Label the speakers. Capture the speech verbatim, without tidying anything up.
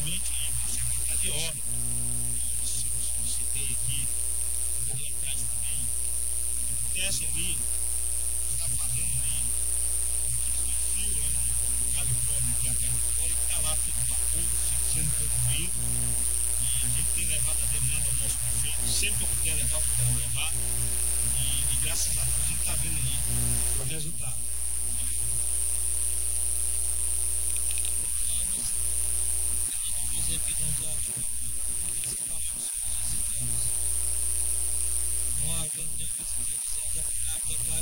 Speaker 1: principalmente em secretário de obra. Então, se eu citei aqui, ali atrás também, que pudesse ali, está fazendo ali, aquele fio lá no, no Califórnia, aqui atrás de fora, e que está lá todo vapor, sendo concluído. E a gente tem levado a demanda ao nosso prefeito, sempre que eu puder levar, eu puder levar. E, e graças a Deus a gente está vendo aí o resultado. Que não está principalmente os visitantes. Não há grande necessidade de